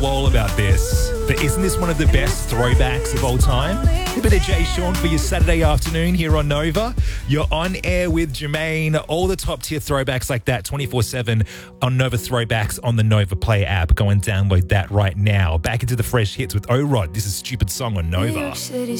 Wall about this. But isn't this one of the best throwbacks of all time? A bit of Jay Sean for your Saturday afternoon here on Nova. You're on air with Jermaine. All the top tier throwbacks like that 24/7 on Nova Throwbacks on the Nova Play app. Go and download that right now. Back into the fresh hits with O-Rod. This is Stupid Song on Nova.